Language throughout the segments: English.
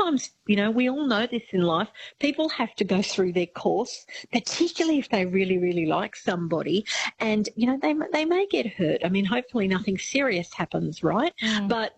sometimes, we all know this in life, people have to go through their course, particularly if they really, really like somebody, and, they may get hurt. I mean, hopefully nothing serious happens, right? But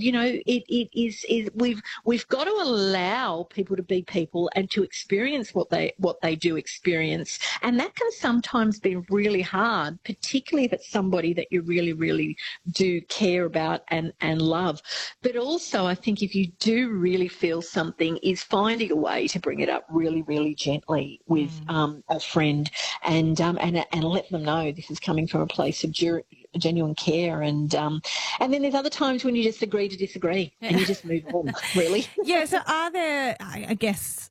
we've got to allow people to be people and to experience what they do experience. And that can sometimes be really hard, particularly if it's somebody that you really, really do care about and love. But also, I think if you do really feel something, is finding a way to bring it up really, really gently with a friend and let them know this is coming from a place of genuine care. And then there's other times when you just agree to disagree and you just move on, really. Yeah, so are there, I guess,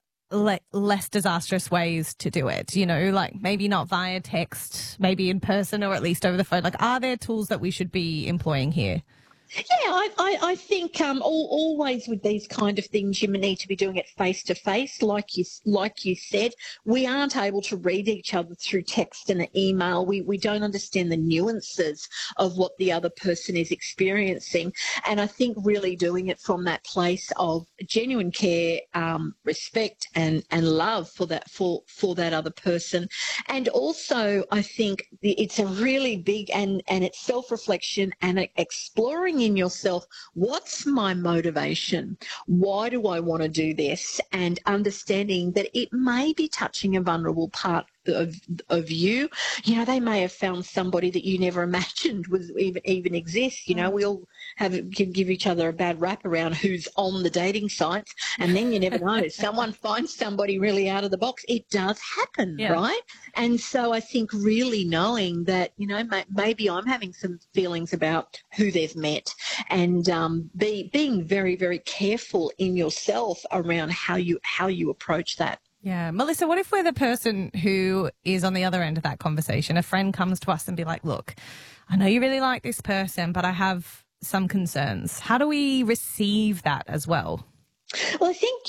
less disastrous ways to do it, like maybe not via text, maybe in person or at least over the phone? Like, are there tools that we should be employing here? Yeah, I think always with these kind of things, you need to be doing it face to face. Like you said, we aren't able to read each other through text and email. We don't understand the nuances of what the other person is experiencing. And I think really doing it from that place of genuine care, respect and love for that other person. And also, I think it's a really big and it's self-reflection and exploring in yourself, what's my motivation? Why do I want to do this? And understanding that it may be touching a vulnerable part of you. They may have found somebody that you never imagined was even exists. We all can give each other a bad rap around who's on the dating sites, and then you never know. Someone finds somebody really out of the box. It does happen, right? And so I think really knowing that, maybe I'm having some feelings about who they've met, and being very, very careful in yourself around how you approach that. Yeah. Melissa, what if we're the person who is on the other end of that conversation? A friend comes to us and be like, look, I know you really like this person, but I have some concerns. How do we receive that as well? Well, I think,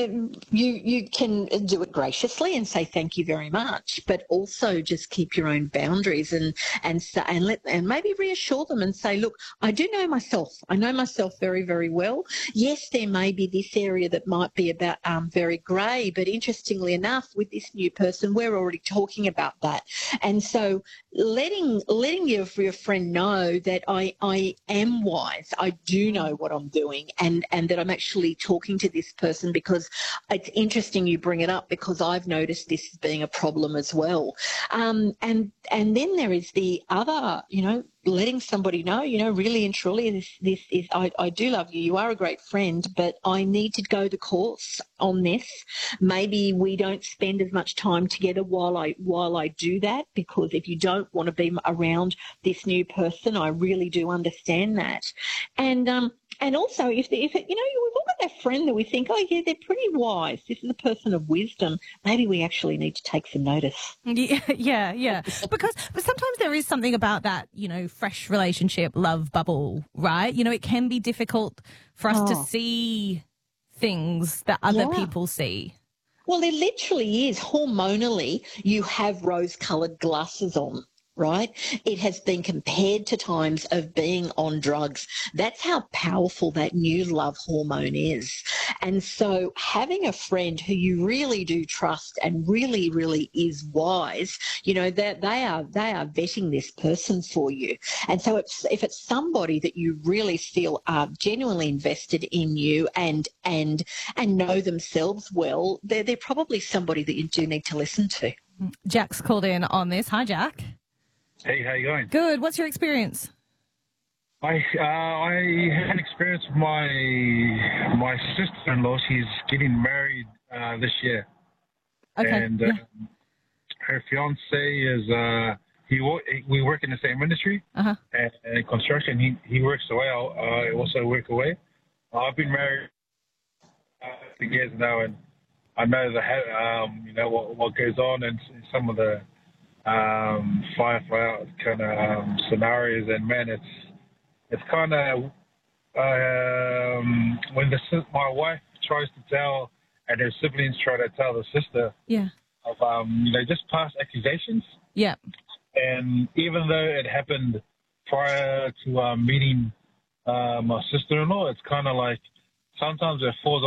you can do it graciously and say thank you very much, but also just keep your own boundaries and maybe reassure them and say, look, I do know myself. I know myself very, very well. Yes, there may be this area that might be about very grey, but interestingly enough, with this new person, we're already talking about that. And so letting your friend know that I am wise. I do know what I'm doing and that I'm actually talking to this person, because it's interesting you bring it up, because I've noticed this as being a problem as well. And then there is the other, letting somebody know, really and truly, this is, I do love you. You are a great friend, but I need to go the course on this. Maybe we don't spend as much time together while I do that, because if you don't want to be around this new person, I really do understand that. And also, if we've all got that friend that we think, oh yeah, they're pretty wise, this is a person of wisdom, maybe we actually need to take some notice. Yeah. But sometimes there is something about that, fresh relationship, love bubble, right? It can be difficult for us to see things that other people see. Well, there literally is. Hormonally, you have rose-coloured glasses on. Right? It has been compared to times of being on drugs. That's how powerful that new love hormone is. And so having a friend who you really do trust and really, really is wise, that they are vetting this person for you. And so if it's somebody that you really feel are genuinely invested in you and know themselves well, they're probably somebody that you do need to listen to. Jack's called in on this. Hi, Jack. Hey, how you going? Good. What's your experience? I had an experience with my sister-in-law. She's getting married this year. Okay. And her fiance is we work in the same industry. And construction. He works away. I also work away. I've been married for years now, and I know what goes on and some of the firefly kind of scenarios, and man, it's kind of when my wife tries to tell and her siblings try to tell the sister of just past accusations. Yeah. And even though it happened prior to meeting my sister-in-law, it's kind of like sometimes it falls